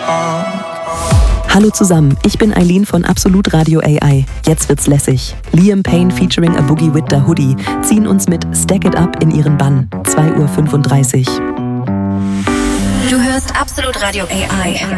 Hallo zusammen, ich bin Eileen von Absolut Radio AI. Jetzt wird's lässig. Liam Payne featuring A Boogie with Da Hoodie ziehen uns mit Stack It Up in ihren Bann. 2:35 Uhr. Du hörst Absolut Radio AI.